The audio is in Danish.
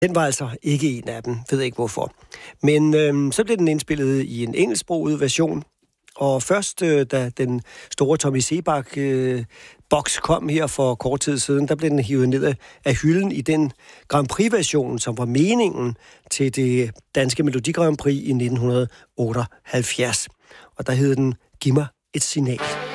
Den var altså ikke en af dem, ved ikke hvorfor. Men så blev den indspillet i en engelsksproget version, og først da den store Tommy Sebak boks kom her for kort tid siden, der blev den hivet ned af hylden i den Grand Prix-version, som var meningen til det danske Melodi Grand Prix i 1978. Og der hed den Giv mig et signal.